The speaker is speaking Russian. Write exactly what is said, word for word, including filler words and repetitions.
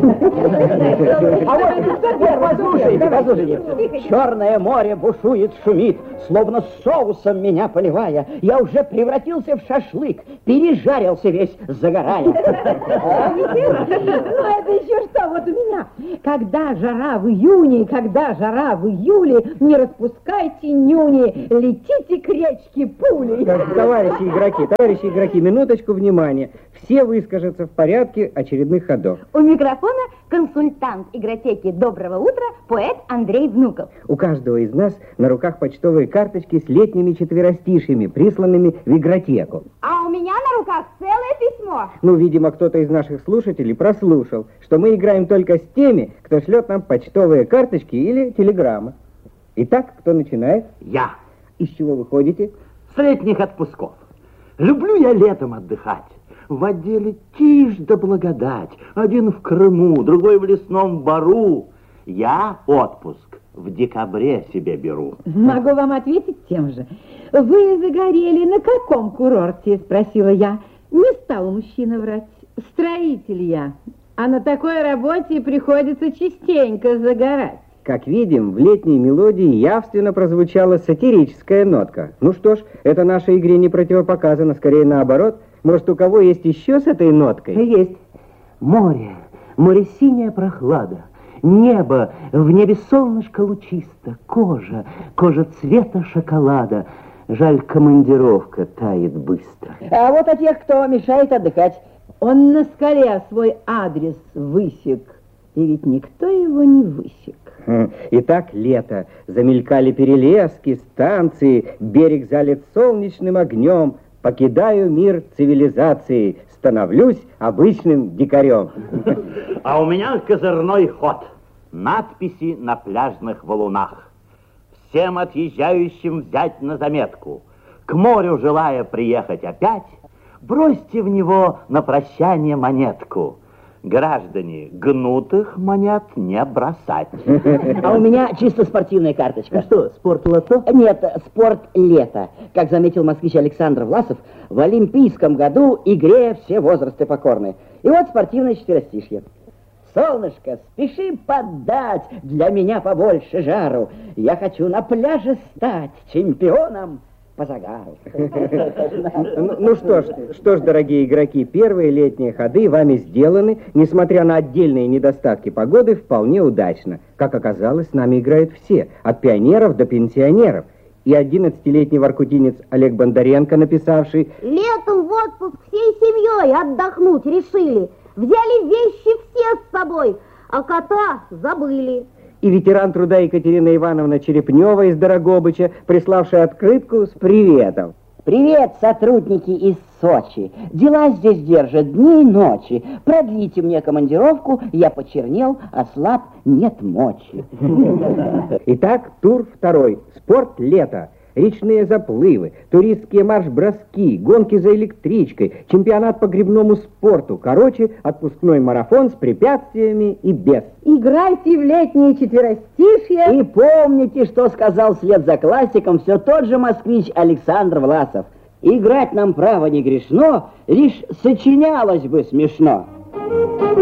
А вот, послушайте, послушайте. Черное море бушует, шумит, словно соусом меня поливая. Я уже превратился в шашлык, пережарился весь, загорая. Ну, это еще что вот у меня. Когда жара в июне, когда жара в июле, не распускайте нюни, летите к речке пулей. Товарищи игроки, товарищи игроки, минуточку внимания. Все выскажутся в порядке очередных ходов. У микрофона консультант игротеки «Доброго утра» поэт Андрей Внуков. У каждого из нас на руках почтовые карточки с летними четверостишьями, присланными в игротеку. А у меня на руках целое письмо. Ну, видимо, кто-то из наших слушателей прослушал, что мы играем только с теми, кто шлет нам почтовые карточки или телеграммы. Итак, кто начинает? Я. Из чего вы ходите? С летних отпусков. Люблю я летом отдыхать. В отделе тишь да благодать. Один в Крыму, другой в лесном бару. Я отпуск в декабре себе беру. Могу вам ответить тем же. Вы загорели на каком курорте, спросила я. Не стал мужчина врать. Строитель я. А на такой работе приходится частенько загорать. Как видим, в летней мелодии явственно прозвучала сатирическая нотка. Ну что ж, это нашей игре не противопоказано, скорее наоборот. Может, у кого есть еще с этой ноткой? Есть. Море, море синяя прохлада. Небо, в небе солнышко лучисто. Кожа, кожа цвета шоколада. Жаль, командировка тает быстро. А вот о тех, кто мешает отдыхать. Он на скале свой адрес высек, и ведь никто его не высек. Итак, лето. Замелькали перелески, станции, берег залит солнечным огнем. Покидаю мир цивилизации, становлюсь обычным дикарем. А у меня козырной ход. Надписи на пляжных валунах. Всем отъезжающим взять на заметку. К морю желая приехать опять, бросьте в него на прощание монетку. Граждане, гнутых монет не бросать. А у меня чисто спортивная карточка. Что, спорт-лото? Нет, спорт-лето. Как заметил москвич Александр Власов, в олимпийском году игре все возрасты покорны. И вот спортивное четверостишье. Солнышко, спеши поддать для меня побольше жару. Я хочу на пляже стать чемпионом по загару. Ну, ну что ж, что ж, дорогие игроки, первые летние ходы вами сделаны, несмотря на отдельные недостатки погоды, вполне удачно. Как оказалось, с нами играют все, от пионеров до пенсионеров. И одиннадцатилетний воркутинец Олег Бондаренко, написавший: Летом в отпуск всей семьей отдохнуть решили. Взяли вещи все с собой, а кота забыли. И ветеран труда Екатерина Ивановна Черепнева из Дорогобыча, приславшая открытку с приветом. Привет, сотрудники из Сочи. Дела здесь держат дни и ночи. Продлите мне командировку, я почернел, ослаб, нет мочи. Итак, тур второй. Спорт лета. Речные заплывы, туристские марш-броски, гонки за электричкой, чемпионат по гребному спорту. Короче, отпускной марафон с препятствиями и без. Играйте в летние четверостишья. И помните, что сказал вслед за классиком все тот же москвич Александр Власов. Играть нам право не грешно, лишь сочинялось бы смешно.